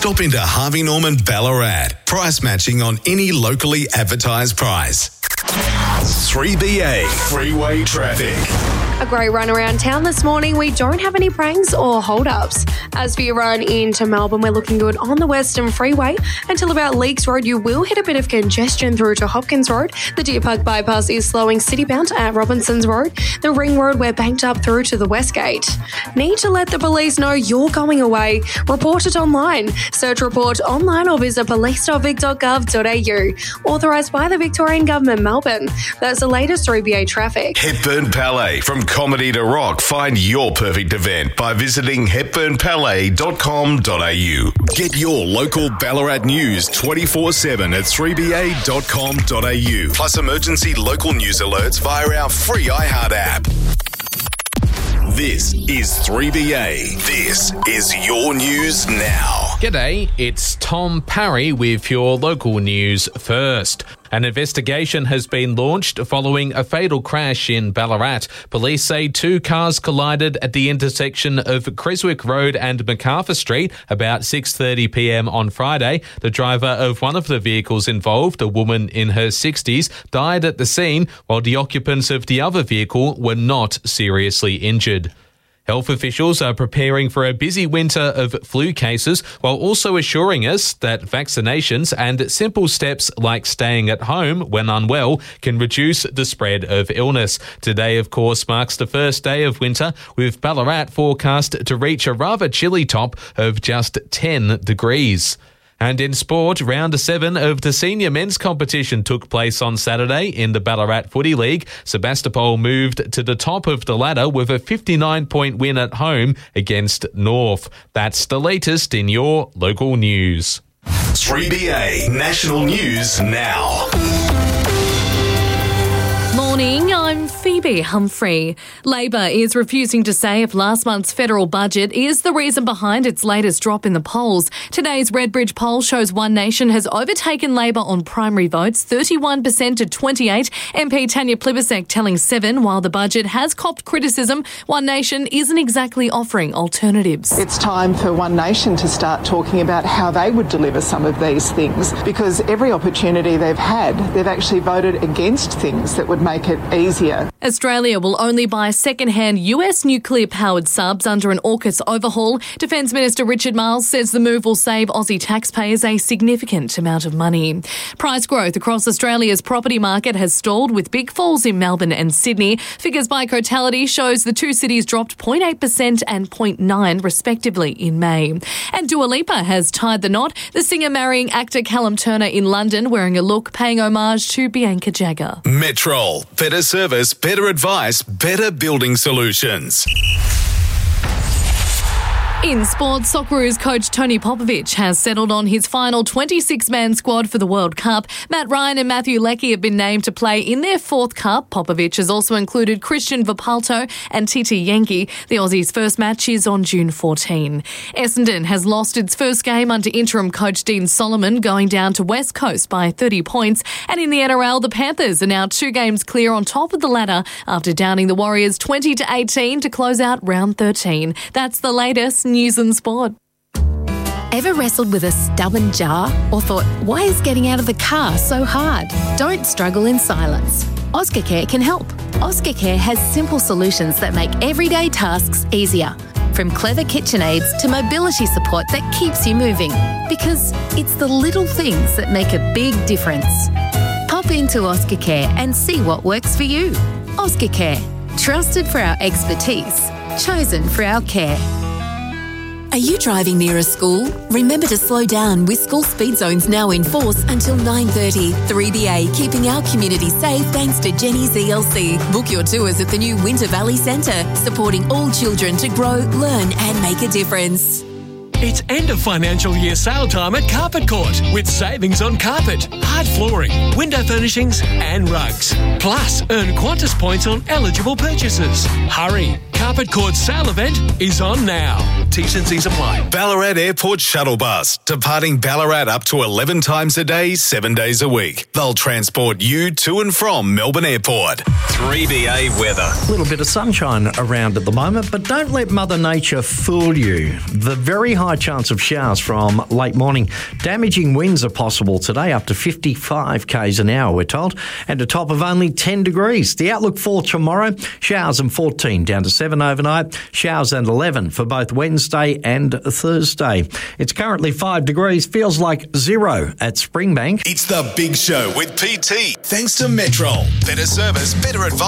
Stop into Harvey Norman Ballarat. Price matching on any locally advertised price. 3BA Freeway Traffic. A great run around town this morning. We don't have any pranks or hold-ups. As for your run into Melbourne, we're looking good on the Western Freeway. Until about Leakes Road, you will hit a bit of congestion through to Hopkins Road. The Deer Park bypass is slowing citybound at Robinsons Road. The Ring Road, we're banked up through to the Westgate. Need to let the police know you're going away? Report it online. Search Report online or visit police.vic.gov.au. Authorised by the Victorian Government, Melbourne. That's the latest 3BA traffic. Hepburn Palais. From comedy to rock, find your perfect event by visiting hepburnpalais.com.au. Get your local Ballarat news 24/7 at 3ba.com.au. Plus emergency local news alerts via our free iHeart app. This is 3BA. This is your news now. G'day, it's Tom Parry with your local news first. An investigation has been launched following a fatal crash in Ballarat. Police say two cars collided at the intersection of Creswick Road and MacArthur Street about 6:30pm on Friday. The driver of one of the vehicles involved, a woman in her 60s, died at the scene, while the occupants of the other vehicle were not seriously injured. Health officials are preparing for a busy winter of flu cases while also assuring us that vaccinations and simple steps like staying at home when unwell can reduce the spread of illness. Today, of course, marks the first day of winter, with Ballarat forecast to reach a rather chilly top of just 10 degrees. And in sport, round 7 of the senior men's competition took place on Saturday in the Ballarat Footy League. Sebastopol moved to the top of the ladder with a 59-point win at home against North. That's the latest in your local news. 3BA National News Now. Morning, I'm Phoebe Humphrey. Labor is refusing to say if last month's federal budget is the reason behind its latest drop in the polls. Today's Redbridge poll shows One Nation has overtaken Labor on primary votes, 31% to 28%. MP Tanya Plibersek telling 7, while the budget has copped criticism, One Nation isn't exactly offering alternatives. It's time for One Nation to start talking about how they would deliver some of these things, because every opportunity they've had, they've actually voted against things that would make it easier. Australia will only buy second-hand US nuclear-powered subs under an AUKUS overhaul. Defence Minister Richard Marles says the move will save Aussie taxpayers a significant amount of money. Price growth across Australia's property market has stalled, with big falls in Melbourne and Sydney. Figures by Cotality shows the two cities dropped 0.8% and 0.9% respectively in May. And Dua Lipa has tied the knot, the singer marrying actor Callum Turner in London, wearing a look paying homage to Bianca Jagger. Metrol. Better service, better advice, better building solutions. In sports, Socceroos coach Tony Popovic has settled on his final 26-man squad for the World Cup. Matt Ryan and Matthew Leckie have been named to play in their 4th Cup. Popovic has also included Christian Vipalto and Titi Yankee. The Aussies' first match is on June 14. Essendon has lost its first game under interim coach Dean Solomon, going down to West Coast by 30 points. And in the NRL, the Panthers are now 2 games clear on top of the ladder after downing the Warriors 20-18 to close out round 13. That's the latest news and sport. Ever wrestled with a stubborn jaw or thought, why is getting out of the car so hard? Don't struggle in silence. Oscar-Care can help. Oscar-Care has simple solutions that make everyday tasks easier. From clever kitchen aids to mobility support that keeps you moving. Because it's the little things that make a big difference. Pop into Oscar-Care and see what works for you. Oscar-Care. Trusted for our expertise. Chosen for our care. Are you driving near a school? Remember to slow down with school speed zones now in force until 9:30. 3BA, keeping our community safe thanks to Jenny's ELC. Book your tours at the new Winter Valley Centre, supporting all children to grow, learn and make a difference. It's end of financial year sale time at Carpet Court with savings on carpet, hard flooring, window furnishings and rugs. Plus, earn Qantas points on eligible purchases. Hurry! Carpet Court sale event is on now. T's and C's apply. Ballarat Airport Shuttle Bus, departing Ballarat up to 11 times a day, 7 days a week. They'll transport you to and from Melbourne Airport. 3BA weather. A little bit of sunshine around at the moment, but don't let Mother Nature fool you. The very high chance of showers from late morning. Damaging winds are possible today, up to 55 k's an hour, we're told, and a top of only 10 degrees. The outlook for tomorrow, showers and 14 down to 7 overnight, showers and 11 for both Wednesday and Thursday. It's currently 5 degrees, feels like 0 at Springbank. It's the Big Show with PT. Thanks to Metro. Better service, better advice.